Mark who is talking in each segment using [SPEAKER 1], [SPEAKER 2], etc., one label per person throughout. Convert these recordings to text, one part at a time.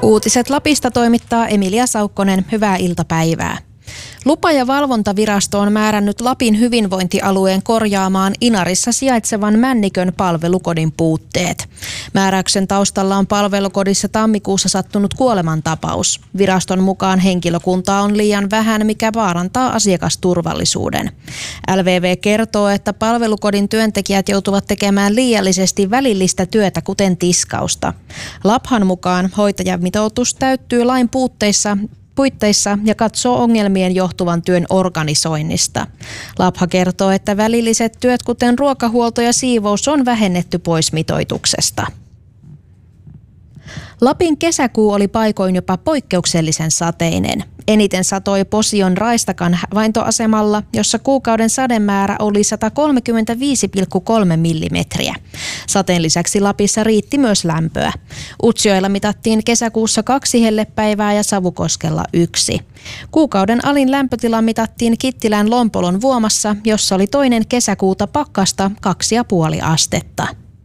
[SPEAKER 1] Uutiset Lapista toimittaa Emilia Saukkonen. Hyvää iltapäivää. Lupa- ja valvontavirasto on määrännyt Lapin hyvinvointialueen korjaamaan Inarissa sijaitsevan Männikön palvelukodin puutteet. Määräyksen taustalla on palvelukodissa tammikuussa sattunut kuolemantapaus. Viraston mukaan henkilökuntaa on liian vähän, mikä vaarantaa asiakasturvallisuuden. LVV kertoo, että palvelukodin työntekijät joutuvat tekemään liiallisesti välillistä työtä, kuten tiskausta. Laphan mukaan hoitajamitoitus täyttyy lain puitteissa ja katsoo ongelmien johtuvan työn organisoinnista. Lapha kertoo, että välilliset työt, kuten ruokahuolto ja siivous, on vähennetty pois mitoituksesta. Lapin kesäkuu oli paikoin jopa poikkeuksellisen sateinen. Eniten satoi Posion Raistakan havaintoasemalla, jossa kuukauden sademäärä oli 135,3 millimetriä. Sateen lisäksi Lapissa riitti myös lämpöä. Utsjoella mitattiin kesäkuussa 2 hellepäivää ja Savukoskella 1. Kuukauden alin lämpötila mitattiin Kittilän Lompolon Vuomassa, jossa oli 2. kesäkuuta pakkasta 2,5 astetta.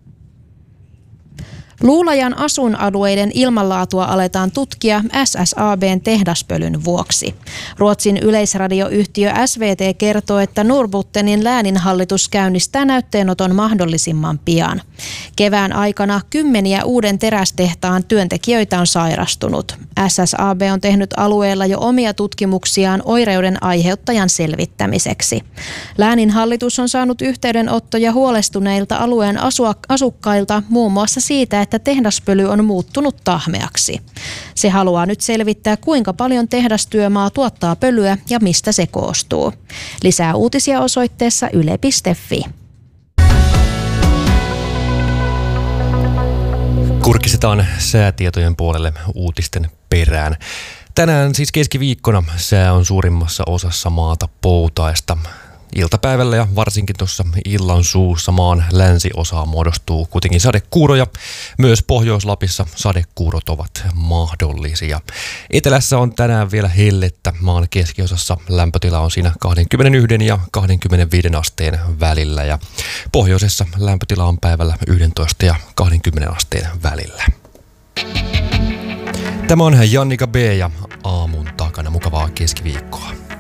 [SPEAKER 1] Luulajan asuinalueiden ilmanlaatua aletaan tutkia SSAB:n tehdaspölyn vuoksi. Ruotsin yleisradioyhtiö SVT kertoo, että Norrbottenin lääninhallitus käynnistää näytteenoton mahdollisimman pian. Kevään aikana 10 uuden terästehtaan työntekijöitä on sairastunut. SSAB on tehnyt alueella jo omia tutkimuksiaan oireuden aiheuttajan selvittämiseksi. Lääninhallitus on saanut yhteydenottoja huolestuneilta alueen asukkailta muun muassa siitä, että tehdaspöly on muuttunut tahmeaksi. Se haluaa nyt selvittää, kuinka paljon tehdastyömaa tuottaa pölyä ja mistä se koostuu. Lisää uutisia osoitteessa yle.fi.
[SPEAKER 2] Kurkistetaan säätietojen puolelle uutisten perään. Tänään siis keskiviikkona sää on suurimmassa osassa maata poutaista. Iltapäivällä ja varsinkin tuossa illan suussa maan länsiosaan muodostuu kuitenkin sadekuuroja. Myös Pohjois-Lapissa sadekuurot ovat mahdollisia. Etelässä on tänään vielä hellettä. Maan keskiosassa lämpötila on siinä 21 ja 25 asteen välillä. Ja pohjoisessa lämpötila on päivällä 11 ja 20 asteen välillä. Tämä on Jannika B. ja aamun takana. Mukavaa keskiviikkoa.